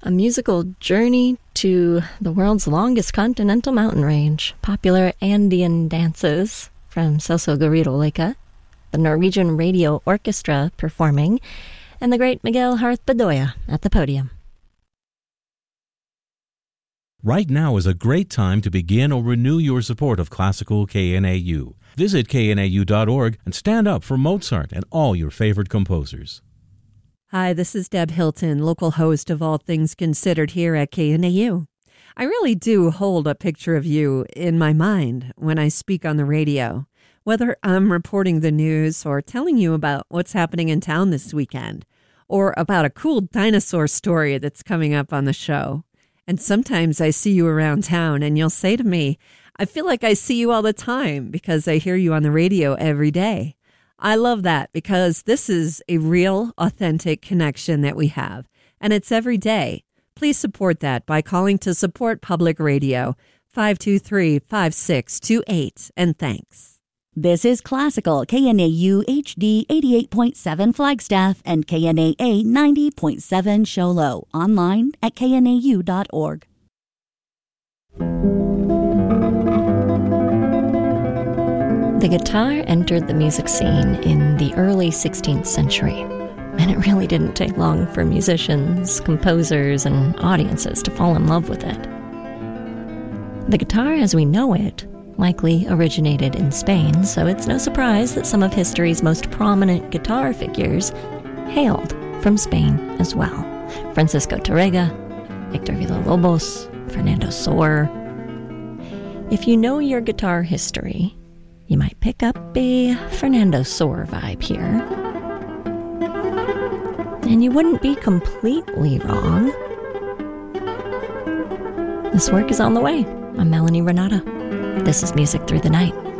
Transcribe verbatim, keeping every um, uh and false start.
A musical journey to the world's longest continental mountain range, popular Andean dances from Celso Garrido Leica, the Norwegian Radio Orchestra performing, and the great Miguel Harth Bedoya at the podium. Right now is a great time to begin or renew your support of classical K N A U. Visit K N A U dot org and stand up for Mozart and all your favorite composers. Hi, this is Deb Hilton, local host of All Things Considered here at K N A U. I really do hold a picture of you in my mind when I speak on the radio, whether I'm reporting the news or telling you about what's happening in town this weekend, or about a cool dinosaur story that's coming up on the show. And sometimes I see you around town and you'll say to me, I feel like I see you all the time because I hear you on the radio every day. I love that because this is a real, authentic connection that we have, and it's every day. Please support that by calling to Support Public Radio, five two three, five six two eight, and thanks. This is Classical K N A U H D eighty-eight point seven Flagstaff and K N A A ninety point seven Show Low, online at K N A U dot org. The guitar entered the music scene in the early sixteenth century, and it really didn't take long for musicians, composers, and audiences to fall in love with it. The guitar as we know it likely originated in Spain, so it's no surprise that some of history's most prominent guitar figures hailed from Spain as well. Francisco Tárrega, Héctor Villa-Lobos, Fernando Sor. If you know your guitar history, you might pick up a Fernando Sor vibe here. And you wouldn't be completely wrong. This work is on the way. I'm Melanie Renata. This is Music Through the Night.